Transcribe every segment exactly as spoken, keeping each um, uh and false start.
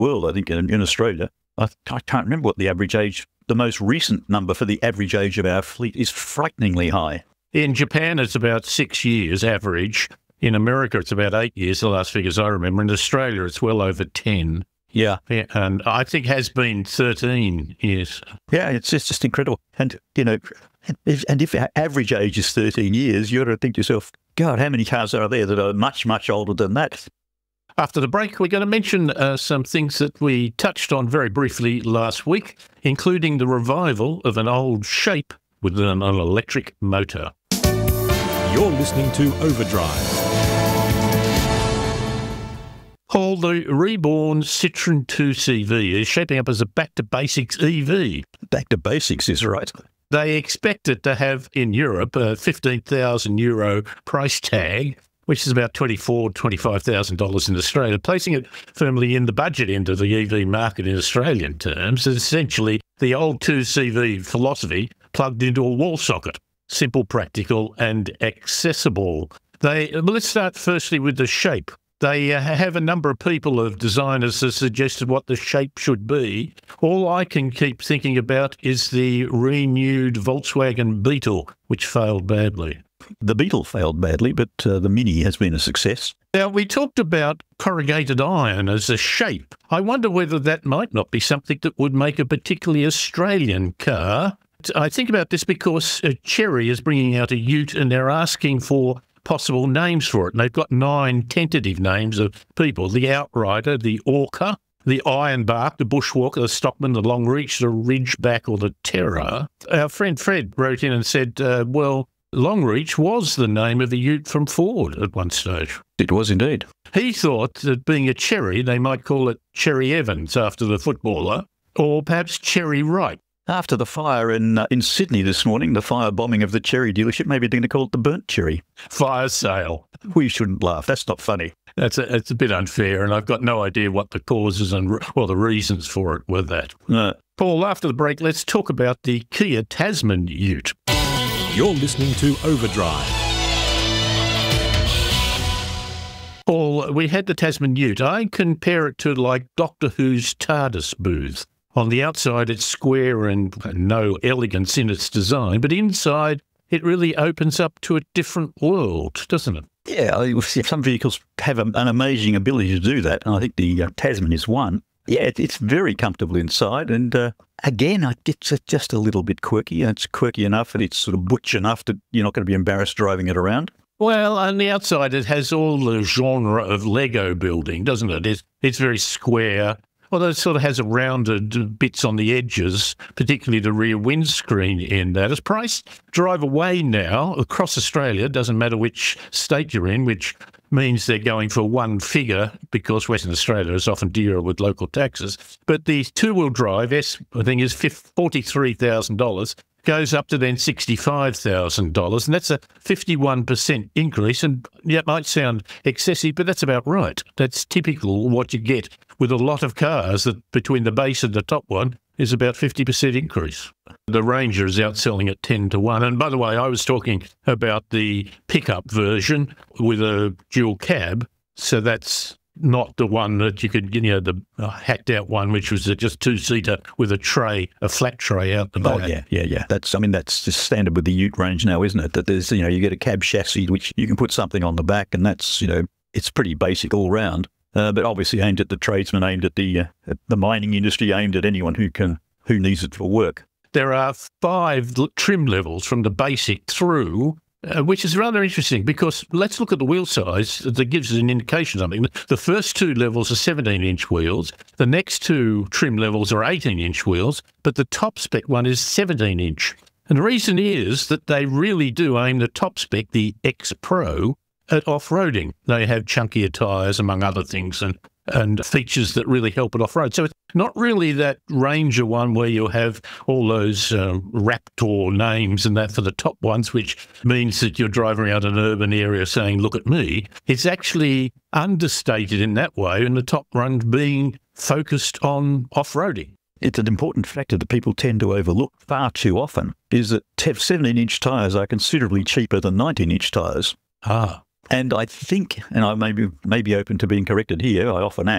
world, I think, in, in Australia. I, I can't remember what the average age, the most recent number for the average age of our fleet is frighteningly high. In Japan, it's about six years average. In America, it's about eight years, the last figures I remember. In Australia, it's well over ten. Yeah. yeah and I think has been thirteen years. Yeah, it's, it's just incredible. And, you know, if, and if our average age is thirteen years, you ought to think to yourself, God, how many cars are there that are much, much older than that? After the break, we're going to mention uh, some things that we touched on very briefly last week, including the revival of an old shape with an, an electric motor. You're listening to Overdrive. Paul, the reborn Citroën two C V is shaping up as a back-to-basics E V. Back to basics is right. They expect it to have, in Europe, a fifteen thousand euro price tag, which is about twenty-four thousand dollars, twenty-five thousand dollars in Australia, placing it firmly in the budget end of the E V market in Australian terms. It's essentially the old two C V philosophy plugged into a wall socket. Simple, practical, and accessible. They well, let's start firstly with the shape. They uh, have a number of people of designers that suggested what the shape should be. All I can keep thinking about is the renewed Volkswagen Beetle, which failed badly. The Beetle failed badly, but uh, the Mini has been a success. Now, we talked about corrugated iron as a shape. I wonder whether that might not be something that would make a particularly Australian car. I think about this because uh, Chery is bringing out a ute and they're asking for possible names for it. And they've got nine tentative names of people: the Outrider, the Orca, the Ironbark, the Bushwalker, the Stockman, the Longreach, the Ridgeback, or the Terror. Our friend Fred wrote in and said, uh, well, Longreach was the name of the ute from Ford at one stage. It was indeed. He thought that being a Cherry, they might call it Cherry Evans after the footballer, or perhaps Cherry Wright. After the fire in uh, in Sydney this morning, the fire bombing of the Cherry dealership, maybe they're going to call it the burnt cherry. Fire sale. We shouldn't laugh. That's not funny. That's a, it's a bit unfair, and I've got no idea what the causes and, well, the reasons for it were that. Uh, Paul, after the break, let's talk about the Kia Tasman ute. You're listening to Overdrive. Paul, we had the Tasman ute. I compare it to like Doctor Who's TARDIS booth. On the outside, it's square and no elegance in its design, but inside, it really opens up to a different world, doesn't it? Yeah, I- some vehicles have a, an amazing ability to do that, and I think the uh, Tasman is one. Yeah, it, it's very comfortable inside, and uh, again, I- it's uh, just a little bit quirky, and it's quirky enough, and it's sort of butch enough that you're not going to be embarrassed driving it around. Well, on the outside, it has all the genre of Lego building, doesn't it? It's, it's very square. Although it sort of has a rounded bits on the edges, particularly the rear windscreen in that. It's priced drive away now across Australia. Doesn't matter which state you're in, which means they're going for one figure because Western Australia is often dearer with local taxes. But the two-wheel drive, S, I think, is forty-three thousand dollars. Goes up to then sixty-five thousand dollars, and that's a fifty-one percent increase. And yeah, it might sound excessive, but that's about right. That's typical what you get with a lot of cars, that between the base and the top one is about fifty percent increase. The Ranger is outselling at ten to one. And by the way, I was talking about the pickup version with a dual cab, so that's not the one that you could, you know, the uh, hacked out one, which was a just two-seater with a tray, a flat tray out the back. Oh, yeah, yeah, yeah. That's, I mean, that's just standard with the ute range now, isn't it? That there's, you know, you get a cab chassis, which you can put something on the back, and that's, you know, it's pretty basic all round. Uh, but obviously aimed at the tradesman, aimed at the uh, at the mining industry, aimed at anyone who can who needs it for work. There are five l- trim levels from the basic through, uh, which is rather interesting because let's look at the wheel size. That gives us an indication of something. The first two levels are seventeen-inch wheels. The next two trim levels are eighteen-inch wheels, but the top spec one is seventeen-inch. And the reason is that they really do aim the top spec, the X Pro, at off-roading. They have chunkier tyres, among other things, and and features that really help it off-road. So it's not really that Ranger one where you'll have all those uh, Raptor names and that for the top ones, which means that you're driving around an urban area saying, look at me. It's actually understated in that way, and the top one being focused on off-roading. It's an important factor that people tend to overlook far too often, is that seventeen-inch tyres are considerably cheaper than nineteen-inch tyres. Ah. And I think, and I may be, may be open to being corrected here, I often am,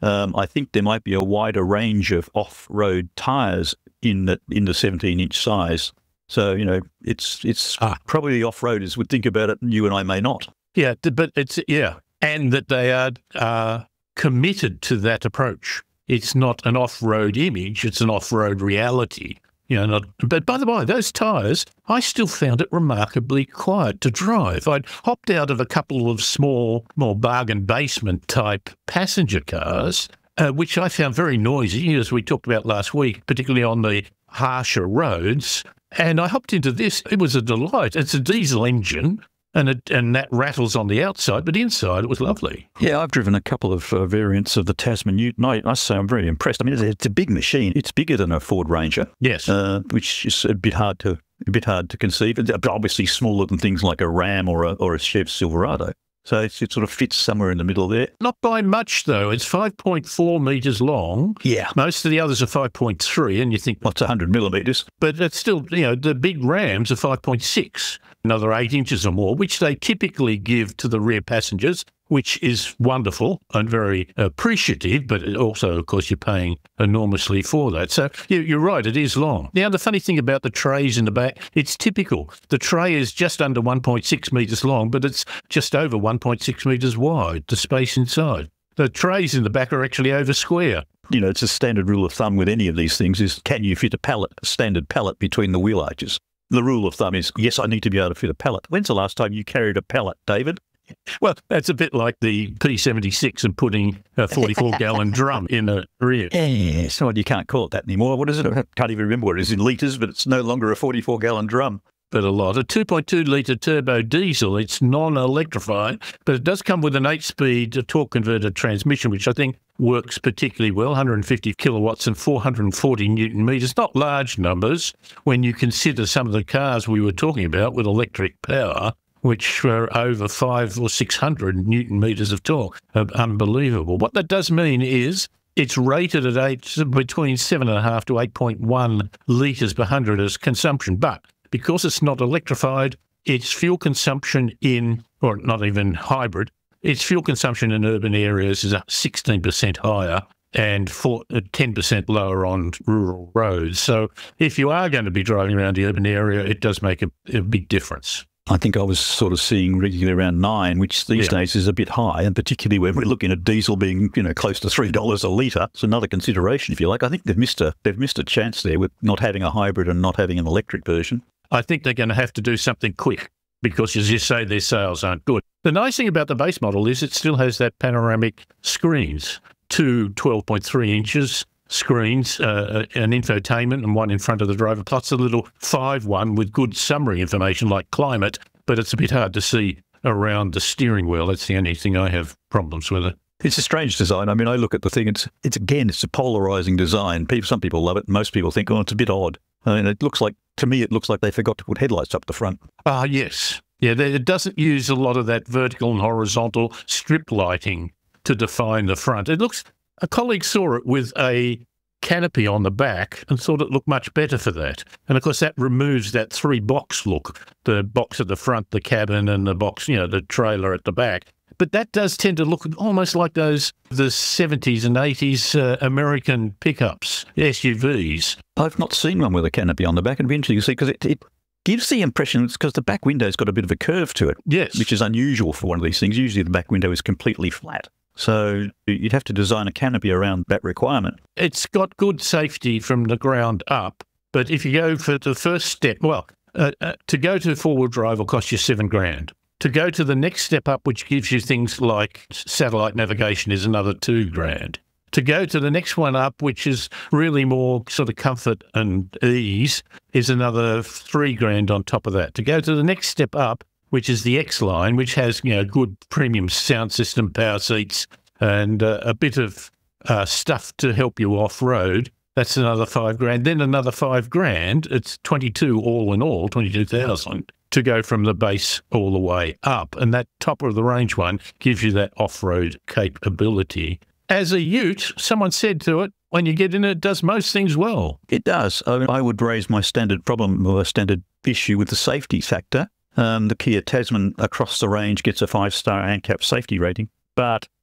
Um, I think there might be a wider range of off-road tyres in the in the seventeen-inch size. So, you know, it's it's ah. probably the off-roaders would think about it, and you and I may not. Yeah, but it's, yeah, and that they are uh, committed to that approach. It's not an off-road image, it's an off-road reality. You know, not, but by the way, those tyres, I still found it remarkably quiet to drive. I'd hopped out of a couple of small, more bargain basement type passenger cars, uh, which I found very noisy, as we talked about last week, particularly on the harsher roads. And I hopped into this. It was a delight. It's a diesel engine, and it, and that rattles on the outside, but inside it was lovely. Yeah, I've driven a couple of uh, variants of the Tasman Newton. I, I say I'm very impressed. I mean, it's, it's a big machine. It's bigger than a Ford Ranger. Yes, uh, which is a bit hard to a bit hard to conceive. It's obviously smaller than things like a Ram or a or a Chev Silverado. So it's, it sort of fits somewhere in the middle there. Not by much, though. It's five point four metres long. Yeah. Most of the others are five point three, and you think... What's one hundred millimetres? But it's still, you know, the big Rams are five point six, another eight inches or more, which they typically give to the rear passengers, which is wonderful and very appreciative, but also, of course, you're paying enormously for that. So you're right, it is long. Now, the funny thing about the trays in the back, it's typical. The tray is just under one point six metres long, but it's just over one point six metres wide, the space inside. The trays in the back are actually over square. You know, it's a standard rule of thumb with any of these things is, can you fit a pallet, a standard pallet between the wheel arches? The rule of thumb is, yes, I need to be able to fit a pallet. When's the last time you carried a pallet, David? Well, that's a bit like the P seventy-six and putting a forty-four gallon drum in the rear. Yeah, so you can't call it that anymore. What is it? I can't even remember what it is in litres, but it's no longer a forty-four gallon drum. But a lot. A two point two litre turbo diesel, it's non-electrified, but it does come with an eight-speed torque converter transmission, which I think works particularly well, one hundred fifty kilowatts and four hundred forty newton metres. Not large numbers when you consider some of the cars we were talking about with electric power, which were over five or six hundred newton metres of torque. Uh, unbelievable. What that does mean is it's rated at eight, between seven point five to eight point one litres per hundred as consumption. But because it's not electrified, its fuel consumption in, or not even hybrid, its fuel consumption in urban areas is sixteen percent higher and for, uh, ten percent lower on rural roads. So if you are going to be driving around the urban area, it does make a, a big difference. I think I was sort of seeing regularly around nine, which these yeah. days is a bit high, and particularly when we're looking at diesel being, you know, close to three dollars a litre. It's another consideration, if you like. I think they've missed a they've missed a chance there with not having a hybrid and not having an electric version. I think they're going to have to do something quick because, as you say, their sales aren't good. The nice thing about the base model is it still has that panoramic screens, two twelve point three inches screens, uh, an infotainment and one in front of the driver, plus a little five one with good summary information like climate, but it's a bit hard to see around the steering wheel. That's the only thing I have problems with it. It's a strange design. I mean, I look at the thing, it's, it's again, it's a polarizing design. People, some people love it. Most people think, oh, it's a bit odd. I mean, it looks like, to me, it looks like they forgot to put headlights up the front. Ah, uh, yes. Yeah, it doesn't use a lot of that vertical and horizontal strip lighting to define the front. It looks... A colleague saw it with a canopy on the back and thought it looked much better for that. And, of course, that removes that three-box look, the box at the front, the cabin, and the box, you know, the trailer at the back. But that does tend to look almost like those, the seventies and eighties uh, American pickups, S U Vs. I've not seen one with a canopy on the back. It'd be interesting to see because it, it gives the impression, because the back window's got a bit of a curve to it. Yes. Which is unusual for one of these things. Usually the back window is completely flat. So you'd have to design a canopy around that requirement. It's got good safety from the ground up, but if you go for the first step, well, uh, uh, to go to four-wheel drive will cost you seven grand. To go to the next step up, which gives you things like satellite navigation, is another two grand. To go to the next one up, which is really more sort of comfort and ease, is another three grand on top of that. To go to the next step up, which is the X line, which has, you know, good premium sound system, power seats, and uh, a bit of uh, stuff to help you off-road. That's another five grand. Then another five grand. It's twenty-two all in all, twenty-two thousand to go from the base all the way up. And that top of the range one gives you that off-road capability. As a ute, someone said to it, when you get in it, it does most things well. It does. I mean, I would raise my standard problem or standard issue with the safety factor. Um, the Kia Tasman across the range gets a five-star ANCAP safety rating, but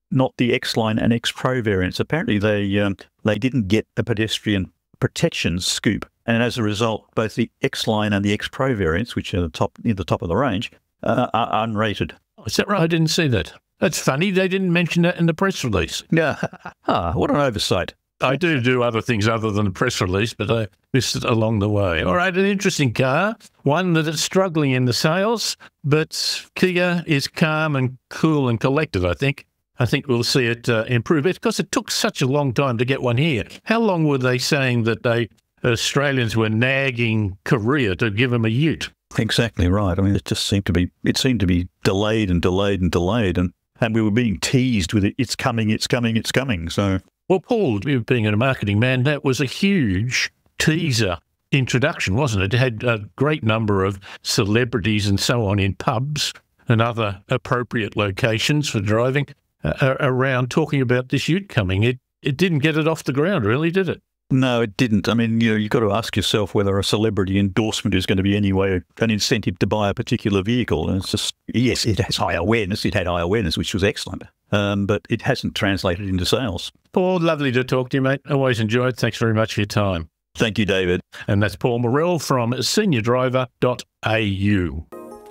not the X-Line and X-Pro variants. Apparently, they um, they didn't get a pedestrian protection scoop, and as a result, both the X-Line and the X-Pro variants, which are the top near the top of the range, uh, are unrated. Is that right? I didn't see that. That's funny. They didn't mention that in the press release. Yeah, ah, what an oversight. I do do other things other than the press release, but I missed it along the way. All right, an interesting car, one that is struggling in the sales, but Kia is calm and cool and collected, I think. I think we'll see it uh, improve. It's because it took such a long time to get one here. How long were they saying that they Australians were nagging Korea to give them a ute? Exactly right. I mean, it just seemed to be, it seemed to be delayed and delayed and delayed, and, and we were being teased with it. It's coming, it's coming, it's coming. So... Well, Paul, you being a marketing man, that was a huge teaser introduction, wasn't it? It had a great number of celebrities and so on in pubs and other appropriate locations for driving uh, around talking about this ute coming. It it didn't get it off the ground, really, did it? No, it didn't. I mean, you know, you've got to ask yourself whether a celebrity endorsement is going to be any way an incentive to buy a particular vehicle. And it's just, yes, it has high awareness. It had high awareness, which was excellent. Um, but it hasn't translated into sales. Paul, lovely to talk to you, mate. Always enjoyed. Thanks very much for your time. Thank you, David. And that's Paul Morrell from senior driver dot a u.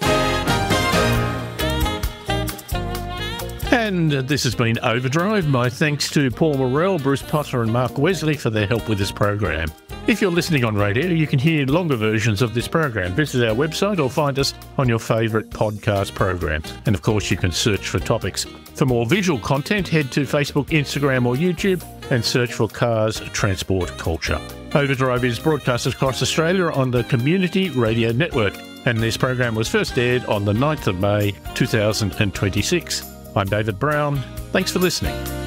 And this has been Overdrive. My thanks to Paul Morrell, Bruce Potter and Mark Wesley for their help with this program. If you're listening on radio, you can hear longer versions of this program. Visit our website or find us on your favourite podcast programs. And of course, you can search for topics. For more visual content, head to Facebook, Instagram or YouTube and search for Cars Transport Culture. Overdrive is broadcast across Australia on the Community Radio Network, and this program was first aired on the ninth of May two thousand twenty-six. I'm David Brown. Thanks for listening.